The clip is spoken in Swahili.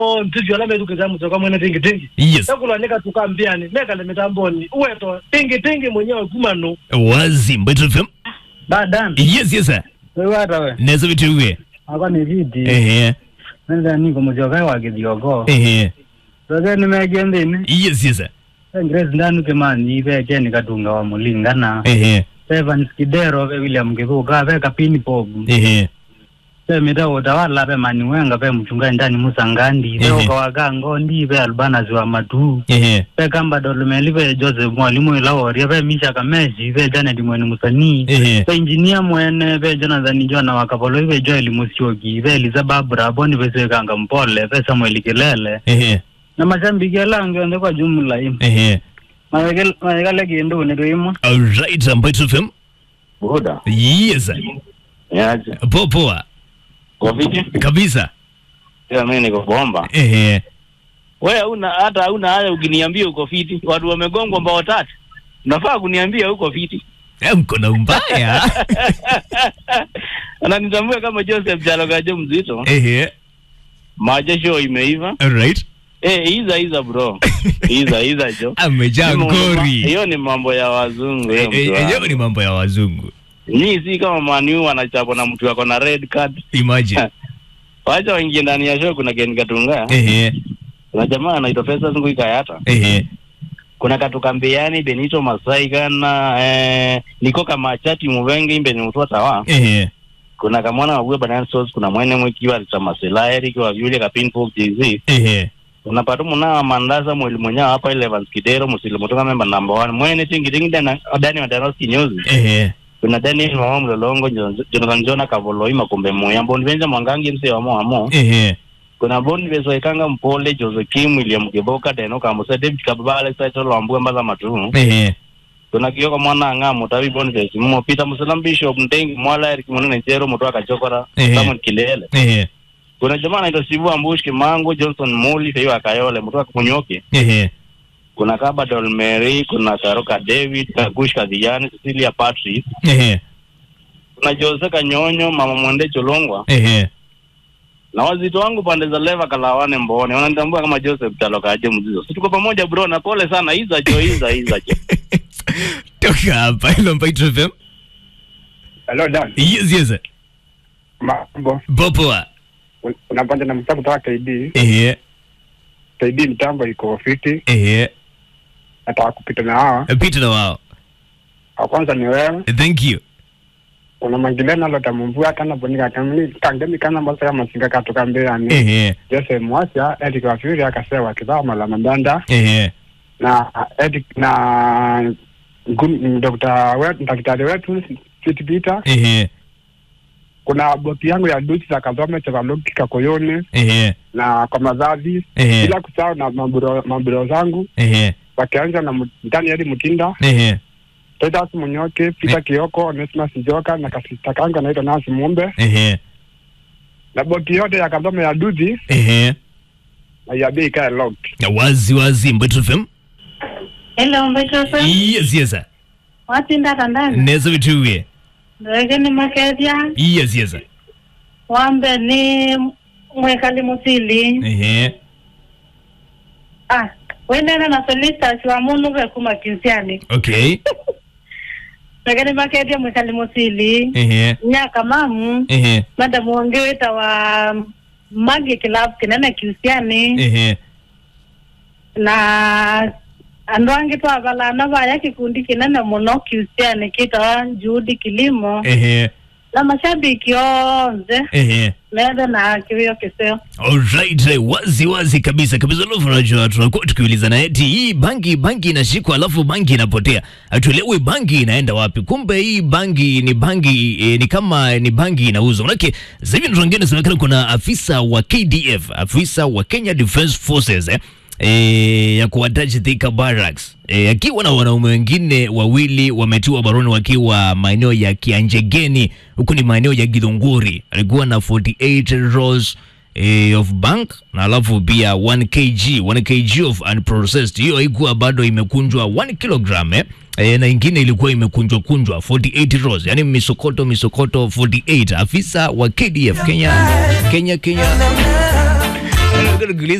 ndivyo la medu kizamu toka mwene tingi. Yes. Takula nika tukambiani, meka le mitamboni. Uweto, tingi mwenyewe kumano. Wazi, Mbeto FM. Dan. Yes, sir. Wewe hata we. Neza vitu uwe. Hapa ni vidi. Nenda niko mjoka wa gidiogo. Sasa nimegende. Yes, sir. Grace ndanu kemani ibe keni katunga wa mulingana. Seven Skidero ve William Kivuka ve kapini pogu. Mita utawala pe maniwenga pe mchunga ndani Musangandi pe ukawaga ngondi pe Albana ziwa matu pe kamba dolumeli pe Joseph mwalimu ilawori pe Misha Kameji pe Janet mwene Musani pe engineer mwene pe Jonathan Jona wakapolo pe Joel Musioki pe Elizabeth Braboni pe Sekanga Mpole pe Samuel Kilele na mashabiki langu ndio kwa jumla hii Maekale kiendo ni doimo. Alright, Mbeto FM. Boda. Yes. Yaje. Poa. Covid kabisa. Sasa mimi niko bomba. Wewe una haya ukiniambia uko fiti. Watu wamegongwa mbao tatu. Unafaa kuniambia uko fiti. Mkono mbaya. Ananitambua kama Joseph Jalogajo mzito. Majesho imeiva. Alright. Iza bro. Iza jo. Amejaa ngori. Hiyo ni mambo ya wazungu hiyo ni mambo ya wazungu. Ni si kama Manu anachapwa na mtu wako na red card. Imagine. Wacha waingie ndani ya show kuna Ken Katunga. Kuna jamaa anaitwa Pesa Zungu Ikayata. Kuna Katukambiani Benito Masai kana niko kama chati Muvenge imbe ni mtu watawa. Kuna kamwana wa Banana Sauce, kuna mwene mwikiwa Tamasela Eric wa yule kapinpo TZ. Unapata muna mandaza mwili mwenyewe hapa 11 Skidero musilimu toka member number 1 mwene tingi ndana Dani wa Danoski News. Kuna Daniel Mama Mlolongo Jonathan Jona Kavoloi Makombe Moya Bondi Benja Mwangangi mse wa Moamo. Kuna Bondi Beso Ikanga Mpole Josephine William Kiboka Deno Kamusa David Kabale Saito Lwambu Mbaza Matu. Kuna Kiyoka Mwana Ngamo Tabi Bondi Beso Mo Peter Musalam Bishop Mtengi Mwala Eric Munene Jero Mutoa Kachokora Samuel Kilele. Kuna jamaa anaitwa Sivu Ambush Kimango Johnson Muli Feiwa Kayole Mutoa Kumunyoke. Kuna Kaba Dolmeri, kuna Saroka David, Kagush Kadhiani, Cecilia Patrice. Kuna Jose Kanyonyo, Mama Mwende Cholongwa. Na wazito wangu pande za Leva Kalawane Mbone, wananitambua kama Joseph Jalogajo mzizo. Tuko pamoja bro, na pole sana iza jo. Toka hapa ilo Mbeto FM. Hello Dan. Yes. Mambo. Poa. Unapanda na mtabu toka KD. KD mtambo iko fiti. Nataka kupita na hawa. Pita na wao. Kwanza ni wewe. Thank you. Kuna mangilena lota mvua kana bonika kamili kangemi kana mbasa kama singa katoka mbele Joseph Mwasya Eric wa Fury akasewa kibao mala mandanda. Na Eric na Dr. wetu daktari wetu City Peter. Kuna boti yangu ya Duchi za Kazome Chevaloki Kakoyone. Na kwa mazazi bila kusahau na maburo zangu. Wakianza na Daniel Mutinda. Tedas Munyoke, Peter Kioko, Onesmus Njoka na kasista kangu anaitwa Nancy Mumbe. Na boti yote ya Kazome ya Duchi. Na ya bei ikae locked. Wazi Mbeto FM. Hello Mbeto FM. Yes. Wati ndata ndani. Neza vitu uwe. Ndege ni makedia. Yes. Wambe ni mwekali musili. Wendena na solista siwa munu kwa kuma kinsiani. Okay. Ndege ni makedia mwekali musili. Nyaka mamu. Mada muongeweta wa Magi Club kinene kinsiani. Na andwangi tu abalana baya kikundi kinene muno kiusiane kita Juhudi Kilimo. Na mashabiki onze. Meda na kiwio keseo. Alright, wazi kabisa. Love unajua tunakuwa tukiulizana eti hii bangi inashikwa alafu bangi inapotea. Atuelewe bangi inaenda wapi? Kumbe hii bangi ni kama ni bangi inauzwa. Manake sasa hivi tunaongea inasemekana kuna afisa wa KDF, afisa wa Kenya Defence Forces ya kuwataji Thika Barracks. Akiwa na wanaume wengine wawili wametiwa baroni wakiwa maeneo ya Kianjegeni, huko ni maeneo ya Githunguri. Alikuwa na 48 rolls of bank na alafu pia 1 kg of unprocessed. Hiyo haikuwa bado imekunjwa 1 kilogram na ingine ilikuwa imekunjwa 48 rolls, yani misokoto 48. Afisa wa KDF Kenya nilikuwa